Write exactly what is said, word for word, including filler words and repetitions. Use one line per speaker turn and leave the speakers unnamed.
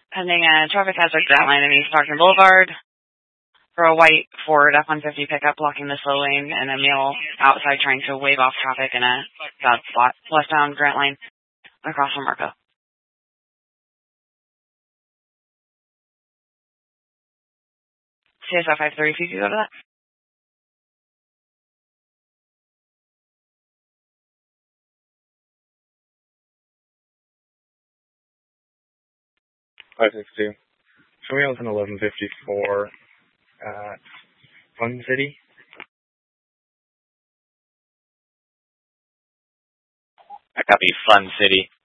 Pending a traffic hazard Grant Line and East Stockton Boulevard for a white Ford F one fifty pickup blocking the slow lane and a male outside trying to wave off traffic in a bad spot. Westbound Grant Line across from Marco. C S F five three, if you could go to that.
five six two. Show me out an eleven fifty-four at Fun City.
I copy Fun City.